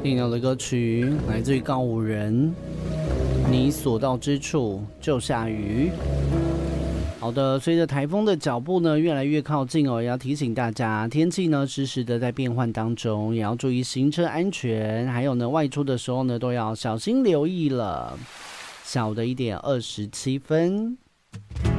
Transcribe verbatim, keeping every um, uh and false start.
听到的歌曲来自于告五人，你所到之处就下雨。好的，随着台风的脚步呢越来越靠近哦，也要提醒大家，天气呢时时的在变换当中，也要注意行车安全，还有呢外出的时候呢都要小心留意了。小的一点二十七分。